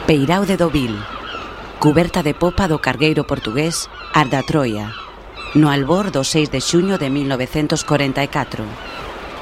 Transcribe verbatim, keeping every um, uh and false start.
Peirao de Deauville, cuberta de popa do cargueiro portugués Arda Troia, no albor do seis de xuño de mil novecentos corenta e catro.